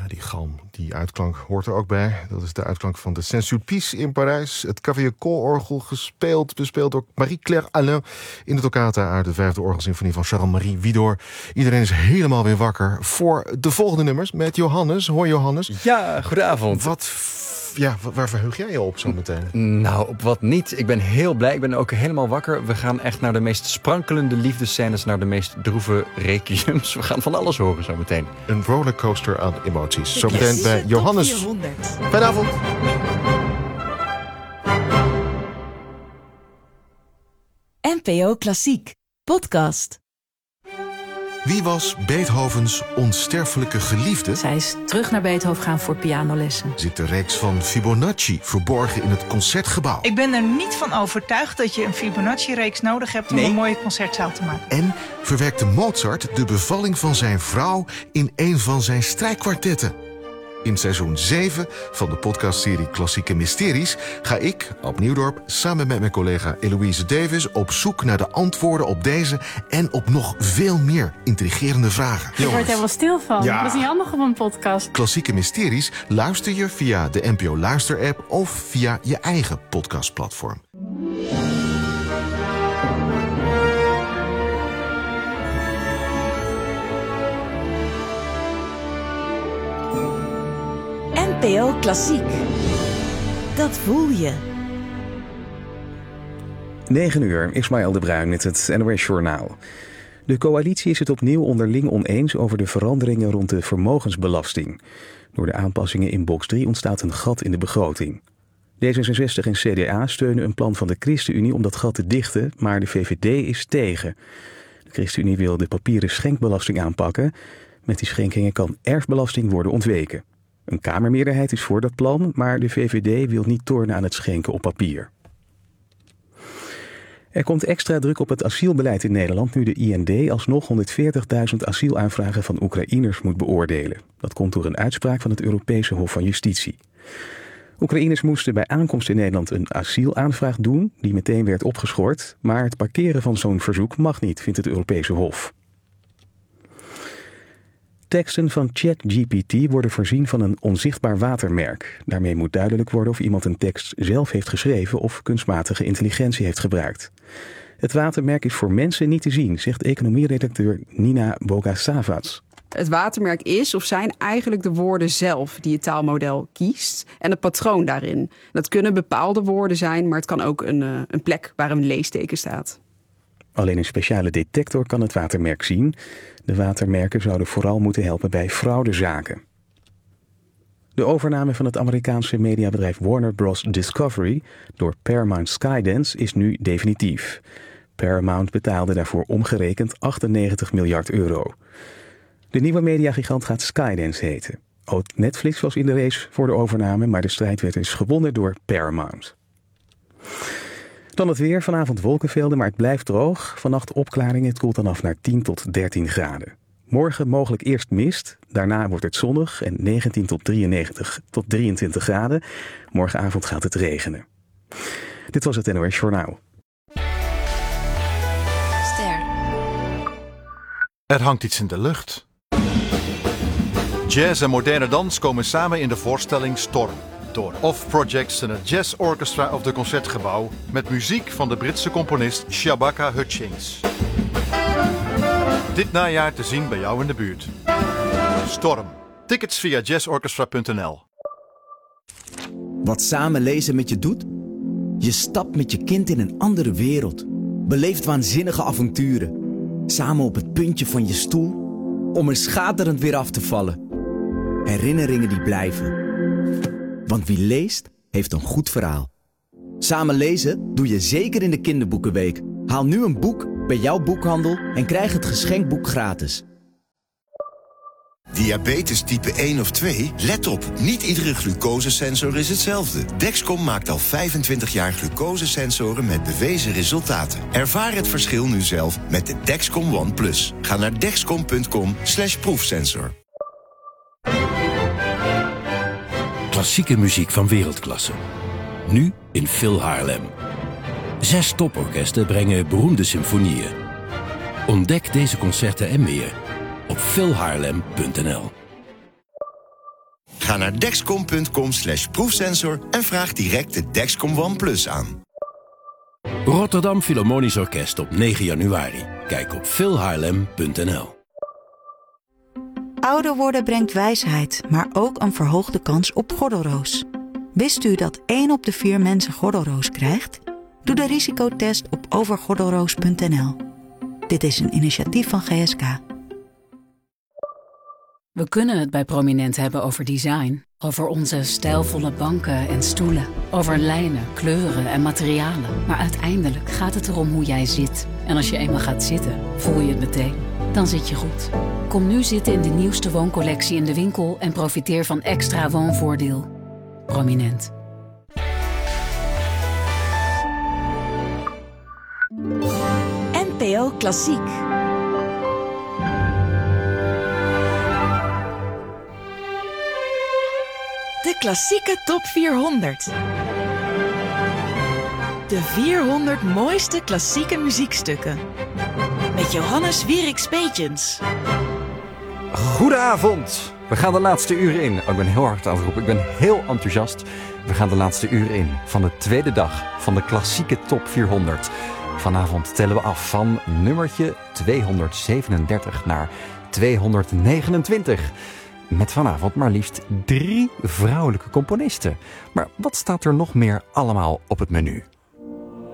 die galm, die uitklank hoort er ook bij. Dat is de uitklank van de Saint-Sulpice in Parijs. Het Cavaillé-orgel bespeeld door Marie-Claire Alain in de toccata uit de 5e orgelsymfonie van Charles-Marie Widor. Iedereen is helemaal weer wakker voor de volgende nummers met Johannes. Hoi Johannes. Ja, goedenavond. Waar verheug jij je op zo meteen? Nou, op wat niet. Ik ben heel blij. Ik ben ook helemaal wakker. We gaan echt naar de meest sprankelende liefdescènes, naar de meest droeve requiems. We gaan van alles horen zo meteen. Een rollercoaster aan emoties. Zo meteen bij Johannes. Fijne avond. NPO Klassiek podcast. Wie was Beethovens onsterfelijke geliefde? Zij is terug naar Beethoven gaan voor pianolessen. Zit de reeks van Fibonacci verborgen in het Concertgebouw? Ik ben er niet van overtuigd dat je een Fibonacci-reeks nodig hebt om een mooie concertzaal te maken. En verwerkte Mozart de bevalling van zijn vrouw in een van zijn strijkkwartetten? In seizoen 7 van de podcastserie Klassieke Mysteries ga ik, Ab Nieuwdorp, samen met mijn collega Eloïse Davis op zoek naar de antwoorden op deze en op nog veel meer intrigerende vragen. Ik word helemaal stil van. Ja. Dat is niet handig op een podcast. Klassieke Mysteries luister je via de NPO Luister-app of via je eigen podcastplatform. NPO Klassiek. Dat voel je. 9 uur, Ismaël de Bruin met het NOS Journaal. De coalitie is het opnieuw onderling oneens over de veranderingen rond de vermogensbelasting. Door de aanpassingen in box 3 ontstaat een gat in de begroting. D66 en CDA steunen een plan van de ChristenUnie om dat gat te dichten, maar de VVD is tegen. De ChristenUnie wil de papieren schenkbelasting aanpakken. Met die schenkingen kan erfbelasting worden ontweken. Een Kamermeerderheid is voor dat plan, maar de VVD wil niet tornen aan het schenken op papier. Er komt extra druk op het asielbeleid in Nederland nu de IND alsnog 140.000 asielaanvragen van Oekraïners moet beoordelen. Dat komt door een uitspraak van het Europese Hof van Justitie. Oekraïners moesten bij aankomst in Nederland een asielaanvraag doen, die meteen werd opgeschort, maar het parkeren van zo'n verzoek mag niet, vindt het Europese Hof. Teksten van ChatGPT worden voorzien van een onzichtbaar watermerk. Daarmee moet duidelijk worden of iemand een tekst zelf heeft geschreven of kunstmatige intelligentie heeft gebruikt. Het watermerk is voor mensen niet te zien, zegt economieredacteur Nina Bogasavats. Het watermerk is of zijn eigenlijk de woorden zelf die het taalmodel kiest en het patroon daarin. Dat kunnen bepaalde woorden zijn, maar het kan ook een plek waar een leesteken staat. Alleen een speciale detector kan het watermerk zien. De watermerken zouden vooral moeten helpen bij fraudezaken. De overname van het Amerikaanse mediabedrijf Warner Bros. Discovery door Paramount Skydance is nu definitief. Paramount betaalde daarvoor omgerekend 98 miljard euro. De nieuwe mediagigant gaat Skydance heten. Ook Netflix was in de race voor de overname, maar de strijd werd dus gewonnen door Paramount. Dan het weer. Vanavond wolkenvelden, maar het blijft droog. Vannacht opklaringen. Het koelt dan af naar 10 tot 13 graden. Morgen mogelijk eerst mist. Daarna wordt het zonnig en 19 tot 23 graden. Morgenavond gaat het regenen. Dit was het NOS Journaal. Ster. Er hangt iets in de lucht. Jazz en moderne dans komen samen in de voorstelling Storm. Door Off Projects en het Jazz Orchestra of de Concertgebouw met muziek van de Britse componist Shabaka Hutchings. Dit najaar te zien bij jou in de buurt. Storm. Tickets via jazzorchestra.nl. Wat samen lezen met je doet? Je stapt met je kind in een andere wereld. Beleeft waanzinnige avonturen. Samen op het puntje van je stoel om er schaterend weer af te vallen. Herinneringen die blijven. Want wie leest, heeft een goed verhaal. Samen lezen doe je zeker in de kinderboekenweek. Haal nu een boek bij jouw boekhandel en krijg het geschenkboek gratis. Diabetes type 1 of 2? Let op, niet iedere glucosesensor is hetzelfde. Dexcom maakt al 25 jaar glucosesensoren met bewezen resultaten. Ervaar het verschil nu zelf met de Dexcom ONE+. Ga naar dexcom.com/proefsensor. Klassieke muziek van wereldklasse. Nu in Phil Haarlem. 6 toporkesten brengen beroemde symfonieën. Ontdek deze concerten en meer op philhaarlem.nl. Ga naar dexcom.com/proefsensor en vraag direct de Dexcom One Plus aan. Rotterdam Philharmonisch Orkest op 9 januari. Kijk op philhaarlem.nl. Ouder worden brengt wijsheid, maar ook een verhoogde kans op gordelroos. Wist u dat 1 op de 4 mensen gordelroos krijgt? Doe de risicotest op overgordelroos.nl. Dit is een initiatief van GSK. We kunnen het bij Prominent hebben over design. Over onze stijlvolle banken en stoelen. Over lijnen, kleuren en materialen. Maar uiteindelijk gaat het erom hoe jij zit. En als je eenmaal gaat zitten, voel je het meteen. Dan zit je goed. Kom nu zitten in de nieuwste wooncollectie in de winkel en profiteer van extra woonvoordeel. Prominent. NPO Klassiek. De klassieke top 400. De 400 mooiste klassieke muziekstukken. Met Johannes Wierik-Speetjens. Goedenavond. We gaan de laatste uren in. Ik ben heel hard aan het roepen. Ik ben heel enthousiast. We gaan de laatste uren in van de tweede dag van de klassieke top 400. Vanavond tellen we af van nummertje 237 naar 229. Met vanavond maar liefst 3 vrouwelijke componisten. Maar wat staat er nog meer allemaal op het menu?